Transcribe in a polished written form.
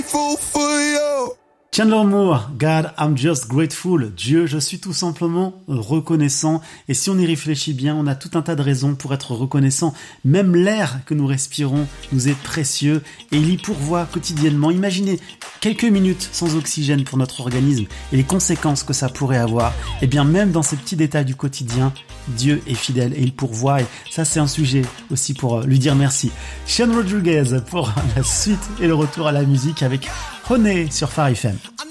Chandler Moore, God, I'm just grateful. Dieu, je suis tout simplement reconnaissant. Et si on y réfléchit bien, on a tout un tas de raisons pour être reconnaissant. Même l'air que nous respirons nous est précieux et il y pourvoit quotidiennement. Imaginez quelques minutes sans oxygène pour notre organisme et les conséquences que ça pourrait avoir. Et bien même dans ces petits détails du quotidien, Dieu est fidèle et il pourvoit. Et ça, c'est un sujet aussi pour lui dire merci. Sean Rodriguez pour la suite et le retour à la musique avec Honey sur Phare FM.